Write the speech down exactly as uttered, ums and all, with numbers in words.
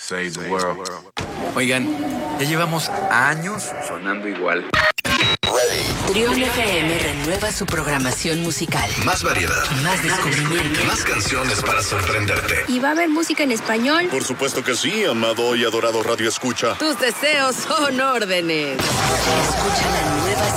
Save the world. Oigan, ya llevamos años sonando igual. Trión F M renueva su programación musical. Más variedad. Más descubrimiento. Más canciones para sorprenderte. ¿Y va a haber música en español? Por supuesto que sí, amado y adorado Radio Escucha. Tus deseos son órdenes. Escucha la nueva